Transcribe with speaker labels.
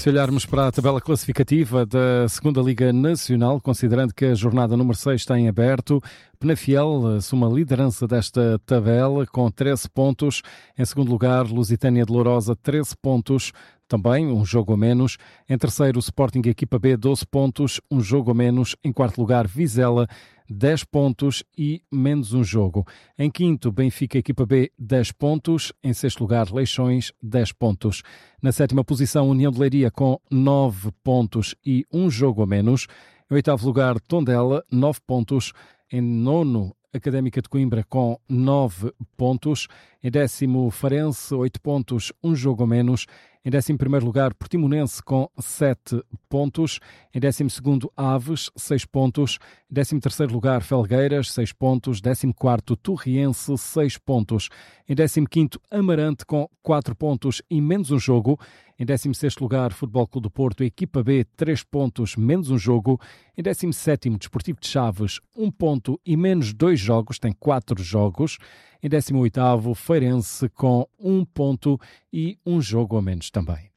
Speaker 1: Se olharmos para a tabela classificativa da Segunda Liga Nacional, considerando que a jornada número 6 está em aberto, Penafiel assume a liderança desta tabela com 13 pontos. Em segundo lugar, Lusitânia de Lourosa, 13 pontos, também um jogo a menos. Em terceiro, Sporting Equipa B, 12 pontos, um jogo a menos. Em quarto lugar, Vizela, 10 pontos e menos um jogo. Em quinto, Benfica Equipa B, 10 pontos. Em sexto lugar, Leixões, 10 pontos. Na sétima posição, União de Leiria com 9 pontos e um jogo a menos. Em oitavo lugar, Tondela, 9 pontos. Em nono, Académica de Coimbra com 9 pontos. Em décimo, Farense, 8 pontos, um jogo a menos. Em 11º lugar, Portimonense com 7 pontos. Em 12º, Aves, 6 pontos. Em 13º lugar, Felgueiras, 6 pontos. 14º, Torriense, 6 pontos. Em 15º, Amarante com 4 pontos e menos um jogo. Em 16º lugar, Futebol Clube do Porto, Equipa B, 3 pontos, menos um jogo. Em 17º, Desportivo de Chaves, 1 ponto e menos 2 jogos, tem 4 jogos. Em 18º, Feirense com 1 ponto e um jogo a menos também.